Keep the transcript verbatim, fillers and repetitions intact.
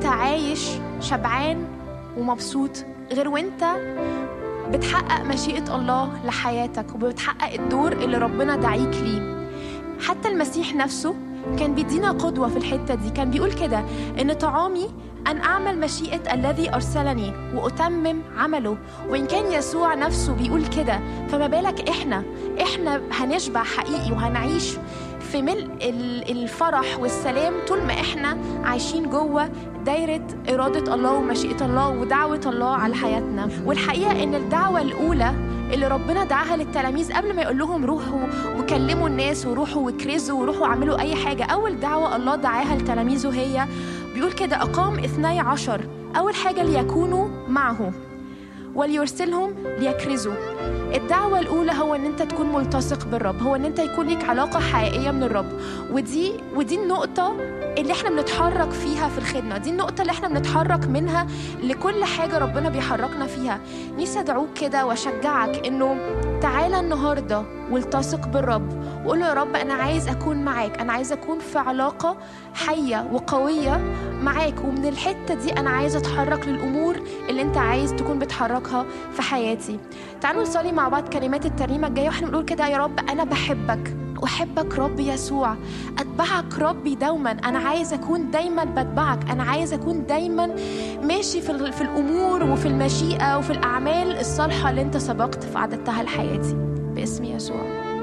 انت عايش شبعان ومبسوط غير وانت بتحقق مشيئة الله لحياتك وبتحقق الدور اللي ربنا دعيك ليه. حتى المسيح نفسه كان بيدينا قدوة في الحتة دي، كان بيقول كده إن طعامي أن أعمل مشيئة الذي أرسلني وأتمم عمله. وإن كان يسوع نفسه بيقول كده، فما بالك إحنا إحنا هنشبع حقيقي وهنعيش في ملء الفرح والسلام طول ما إحنا عايشين جوه دايرة إرادة الله ومشيئة الله ودعوة الله على حياتنا. والحقيقة إن الدعوة الأولى اللي ربنا دعاها للتلاميذ قبل ما يقول لهم روحوا وكلموا الناس وروحوا وكرزوا وروحوا عملوا أي حاجة، أول دعوة الله دعاها لتلاميذه هي بيقول كده: أقام اثني عشر. أول حاجة ليكونوا معه وليرسلهم ليكرزوا. الدعوة الأولى هو أن أنت تكون ملتصق بالرب، هو أن أنت يكون لك علاقة حقيقية من الرب. ودي ودي النقطة اللي احنا بنتحرك فيها في الخدمة، دي النقطة اللي احنا بنتحرك منها لكل حاجة ربنا بيحركنا فيها. نفسي أدعوك كده وأشجعك إنه تعالى النهاردة والتصق بالرب وقول له: يا رب أنا عايز أكون معاك، أنا عايز أكون في علاقة حية وقوية معاك، ومن الحتة دي أنا عايز أتحرك للأمور اللي أنت عايز تكون بتحركها في حياتي. تعالوا نصلي مع بعض كلمات الترنيمة الجاية واحنا بنقول كده: يا رب أنا بحبك، أحبك رب يسوع، أتبعك ربي دوما. أنا عايز أكون دايما بتبعك، أنا عايز أكون دايما ماشي في, في الأمور وفي المشيئة وفي الأعمال الصالحة اللي أنت سبقت فعددتها لحياتي باسم يسوع.